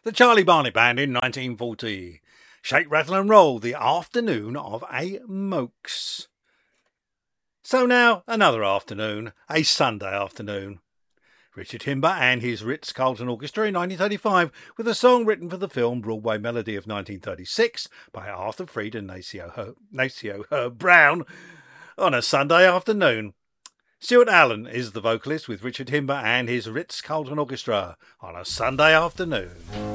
The Charlie Barnet Band in 1940. Shake, Rattle and Roll, the afternoon of a Mokes. So now, another afternoon, a Sunday afternoon. Richard Himber and his Ritz-Carlton Orchestra in 1935 with a song written for the film Broadway Melody of 1936 by Arthur Freed and Nacio Herb Brown on a Sunday afternoon. Stuart Allen is the vocalist with Richard Himber and his Ritz-Carlton Orchestra on a Sunday afternoon.